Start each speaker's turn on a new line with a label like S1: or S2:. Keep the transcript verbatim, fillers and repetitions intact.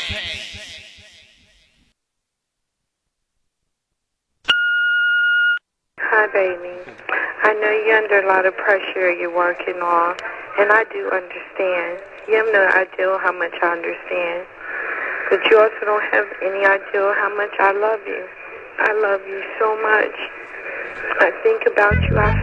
S1: Hi, baby. I know you're under a lot of pressure you're working on, and I do understand. You have no idea how much I understand. But you also don't have any idea how much I love you. I love you so much. I think about you. I